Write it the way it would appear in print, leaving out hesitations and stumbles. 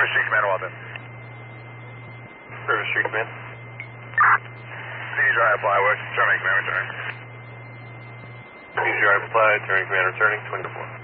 River Street Command, Walden. River Street Command. CDR apply, works. Terminating command returning. CDR apply, turning command returning, 24.